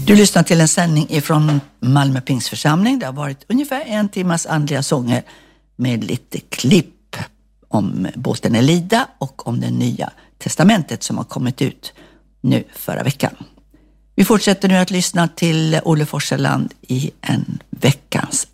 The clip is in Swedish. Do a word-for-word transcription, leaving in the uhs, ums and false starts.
Du lyssnar till en sändning ifrån Malmö Pingsförsamling. Det har varit ungefär en timmas andliga sånger med lite klipp om båten Elida och om det nya testamentet som har kommit ut nu förra veckan. Vi fortsätter nu att lyssna till Olle Forseland i en veckans